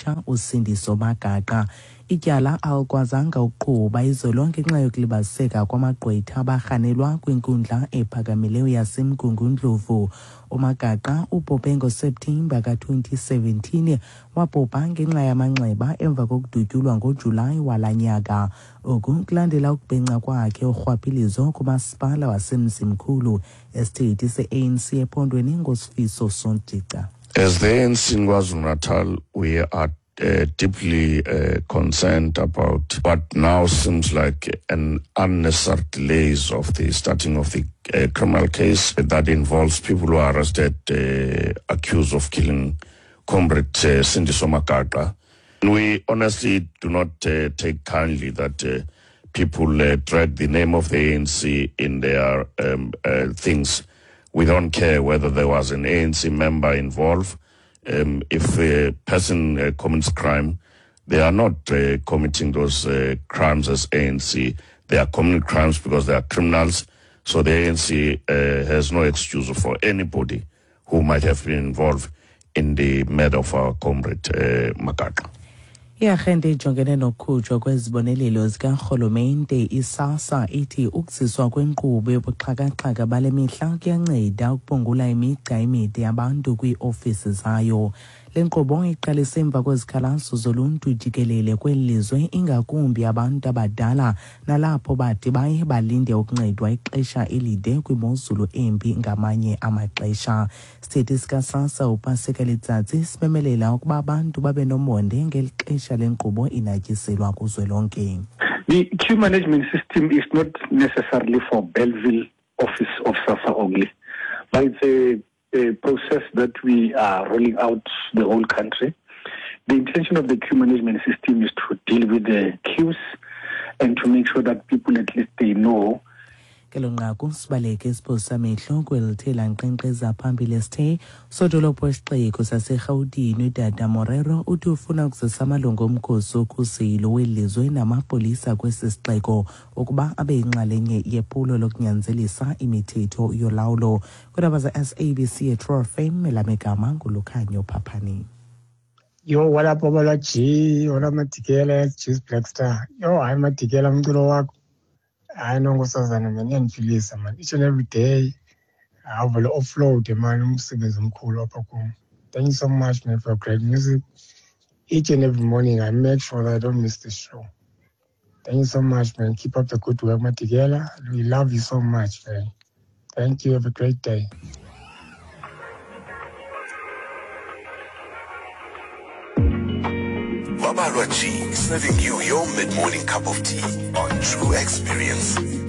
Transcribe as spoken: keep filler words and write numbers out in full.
omtsha uSindiso Magaqa. Ityala alikwazanga ukuqhuba izolo ngenxa yokulibaziseka kwamagqwetha abarhanelwa kwinkundla ephakamileyo yaseMgungundlovu. uMagaqa ubhubhe ngoSeptemba ka twenty seventeen wabhubha ngenxa yamanxeba emva kokudutyulwa ngoJulayi wala nyaka. Oku kulandela ukubhenca kwakhe urhwaphilizo kumasipala wasemzimkhulu. Estate se-A N C ephondweni ngoSifiso Sontica. As the A N C in KwaZulu-Natal, we are Uh, deeply uh, concerned about what now seems like an unnecessary delays of the starting of the uh, criminal case that involves people who are arrested uh, accused of killing Comrade uh, Sindiso Magaqa. We honestly do not uh, take kindly that uh, people uh, drag the name of the A N C in their um, uh, things. We don't care whether there was an A N C member involved. Um, if a person uh, commits crime, they are not uh, committing those uh, crimes as A N C. They are committing crimes because they are criminals. So the A N C uh, has no excuse for anybody who might have been involved in the murder of our comrade uh, Magaqa. Iarhente ijongene nokukhutshwa kwezibonelelo zikarhulumente isasa ithi ukuziswa kwenkqubo yobuxhakaxhaka bale mihla kuyanceda ukubongula imigca emide yabantu kwii-ofisi zayo. Le nkqubo iqalise emva kwezikhalazo zoluntu jikelele kweli lizwe, ingakumbi abantu abadala nalapho bathi baye balinde ukuncedwa ixesha elide kwimozulu embi ngamanye amaxesha. Sithethi sikasasa uPaseka Letsatsi simemelela ukuba abantu babe nomonde ngeli xesha le nkqubo inatyiselwa kuzwelonke. The queue management system is not necessarily for Bellville office of SASSA only, but it's a a process that we are rolling out the whole country. The intention of the queue management system is to deal with the queues and to make sure that people at least they know. Kelonqaku sibaleke isiphosa amehlo kwelithela nkqenkqeza phambili sithe sodolophu wesixeko saserhawutini uDada Morero uthi ufuna ukuzisa amalungu omkhosi okhuselo welizwe namapolisa kwesi sixeko ukuba abe yinxalenye yephulo lokunyanzelisa imithetho yolawulo. Kudaba za-S A B C eTroll F M elamegama nguLukhanyo Phaphani. Yo, what up, Obala G? What up, Matikela? Juice Blackstar. Yo, I'm Matikela, mtulo wako. I know ngosazana man yanifilisa man each and every day I have to offload man umsebenzi omkhulu apha kum. Thank you so much man for great music. Each and every morning I make sure that I don't miss the show. Thank you so much man. Keep up the good work Matikela. We love you so much man. Thank you. Have a great day. Babalwa G, serving you your mid-morning cup of tea on True Experience.